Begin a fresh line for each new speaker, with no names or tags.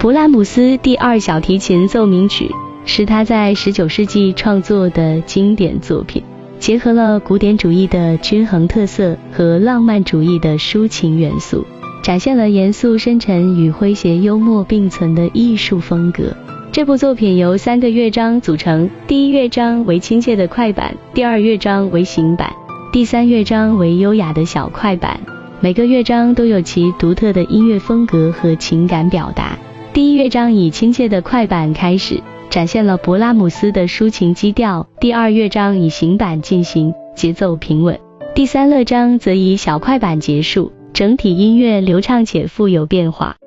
勃拉姆斯第二小提琴奏鸣曲是他在19世纪创作的经典作品，结合了古典主义的均衡特色和浪漫主义的抒情元素，展现了严肃深沉与诙谐幽默并存的艺术风格。这部作品由3个乐章组成，第一乐章为亲切的快板，第二乐章为行板，第三乐章为优雅的小快板。每个乐章都有其独特的音乐风格和情感表达。第一乐章以亲切的快板开始，展现了勃拉姆斯的抒情基调，第二乐章以行板进行，节奏平稳，第三乐章则以小快板结束，整体音乐流畅且富有变化。